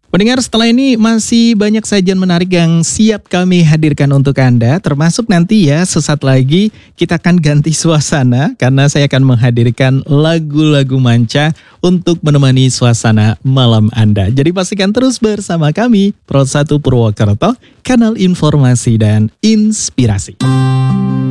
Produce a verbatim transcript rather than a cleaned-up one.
Pendengar, setelah ini masih banyak sajian menarik yang siap kami hadirkan untuk Anda, termasuk nanti ya sesaat lagi kita akan ganti suasana karena saya akan menghadirkan lagu-lagu manca untuk menemani suasana malam Anda. Jadi pastikan terus bersama kami, Pro satu Purwokerto, kanal informasi dan inspirasi.